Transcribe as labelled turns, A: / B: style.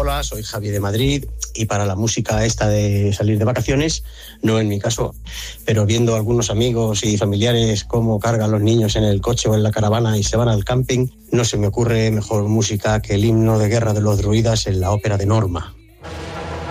A: Hola, soy Javi de Madrid y para la música esta de salir de vacaciones, no en mi caso, pero viendo a algunos amigos y familiares cómo cargan los niños en el coche o en la caravana y se van al camping, no se me ocurre mejor música que el himno de guerra de los druidas en la ópera de Norma.